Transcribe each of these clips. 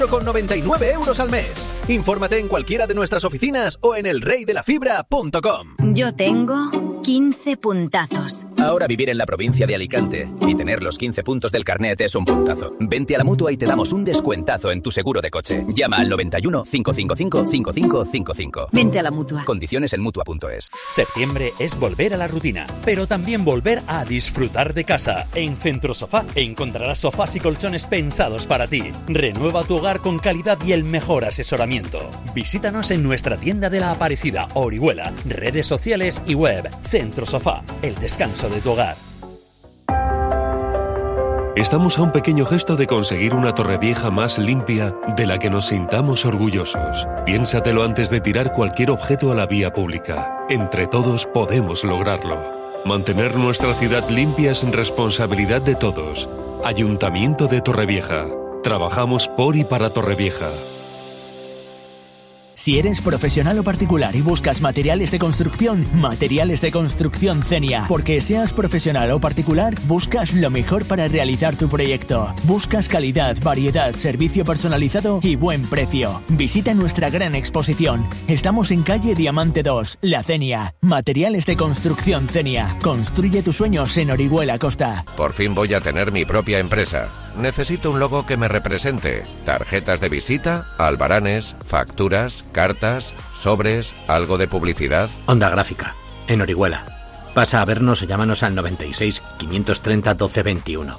con 99 € al mes. Infórmate en cualquiera de nuestras oficinas o en elreydelafibra.com. Yo tengo 15 puntazos. Ahora vivir en la provincia de Alicante y tener los 15 puntos del carnet es un puntazo. Vente a la Mutua y te damos un descuentazo en tu seguro de coche. Llama al 91 555 5555. Vente a la Mutua. Condiciones en Mutua.es. Septiembre es volver a la rutina, pero también volver a disfrutar de casa. En Centro Sofá encontrarás sofás y colchones pensados para ti. Renueva tu hogar con calidad y el mejor asesoramiento. Visítanos en nuestra tienda de La Aparecida, Orihuela, redes sociales y web. Centro Sofá, el descanso de tu hogar. Estamos a un pequeño gesto de conseguir una Torrevieja más limpia de la que nos sintamos orgullosos. Piénsatelo antes de tirar cualquier objeto a la vía pública. Entre todos podemos lograrlo. Mantener nuestra ciudad limpia es responsabilidad de todos. Ayuntamiento de Torrevieja. Trabajamos por y para Torrevieja. Si eres profesional o particular y buscas materiales de construcción Cenia. Porque seas profesional o particular, buscas lo mejor para realizar tu proyecto. Buscas calidad, variedad, servicio personalizado y buen precio. Visita nuestra gran exposición. Estamos en calle Diamante 2, La Cenia. Materiales de construcción Cenia. Construye tus sueños en Orihuela Costa. Por fin voy a tener mi propia empresa. Necesito un logo que me represente. Tarjetas de visita, albaranes, facturas, cartas, sobres, algo de publicidad. Onda Gráfica, en Orihuela. Pasa a vernos o llámanos al 96 530 12 21.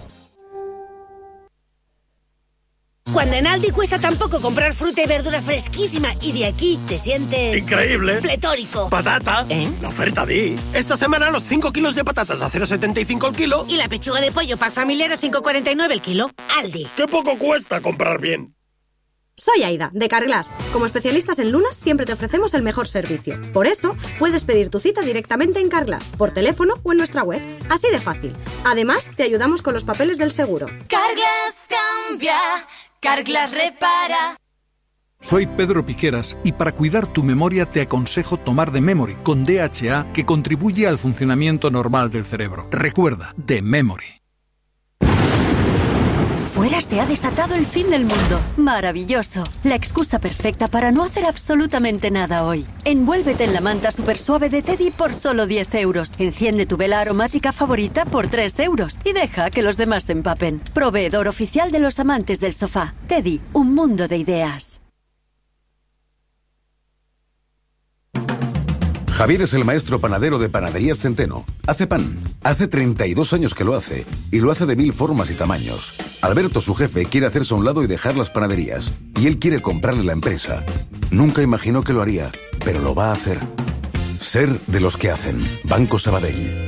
Cuando en Aldi cuesta tan poco comprar fruta y verdura fresquísima y de aquí te sientes... ¡increíble! ¡Pletórico! ¡Patata! La oferta di. Esta semana los 5 kilos de patatas a 0,75 el kilo. Y la pechuga de pollo pack familiar a 5,49 el kilo. Aldi. ¡Qué poco cuesta comprar bien! Soy Aida, de Carglass. Como especialistas en lunas, siempre te ofrecemos el mejor servicio. Por eso, puedes pedir tu cita directamente en Carglass, por teléfono o en nuestra web. Así de fácil. Además, te ayudamos con los papeles del seguro. Carglass cambia, Carglass repara. Soy Pedro Piqueras y para cuidar tu memoria te aconsejo tomar The Memory con DHA que contribuye al funcionamiento normal del cerebro. Recuerda, The Memory. Fuera se ha desatado el fin del mundo. Maravilloso. La excusa perfecta para no hacer absolutamente nada hoy. Envuélvete en la manta super suave de Teddy por solo 10 euros. Enciende tu vela aromática favorita por 3 euros. Y deja que los demás se empapen. Proveedor oficial de los amantes del sofá. Teddy, un mundo de ideas. Javier es el maestro panadero de Panaderías Centeno. Hace pan. Hace 32 años que lo hace. Y lo hace de 1000 formas y tamaños. Alberto, su jefe, quiere hacerse a un lado y dejar las panaderías. Y él quiere comprarle la empresa. Nunca imaginó que lo haría, pero lo va a hacer. Ser de los que hacen. Banco Sabadell.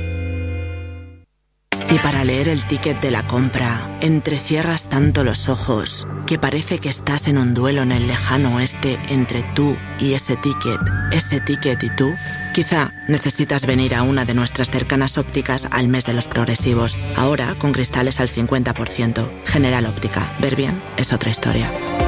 Si para leer el ticket de la compra entrecierras tanto los ojos que parece que estás en un duelo en el lejano oeste entre tú y ese ticket y tú, quizá necesitas venir a una de nuestras cercanas ópticas al mes de los progresivos. Ahora con cristales al 50%. General Óptica. Ver bien es otra historia.